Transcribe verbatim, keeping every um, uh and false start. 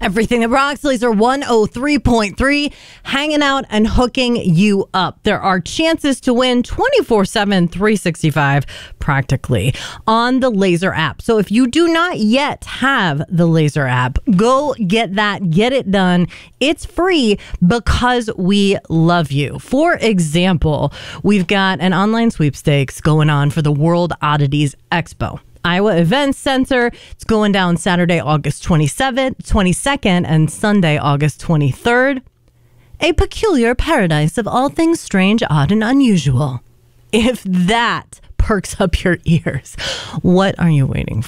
Everything that rocks, Laser one oh three point three, hanging out and hooking you up. There are chances to win twenty-four seven, three sixty-five practically on the Laser app. So if you do not yet have the Laser app, go get that, get it done. It's free because we love you. For example, we've got an online sweepstakes going on for the World Oddities Expo. Iowa Events Center. It's going down Saturday, August twenty-seventh, twenty-second, and Sunday, August twenty-third. A peculiar paradise of all things strange, odd, and unusual. If that perks up your ears, what are you waiting for?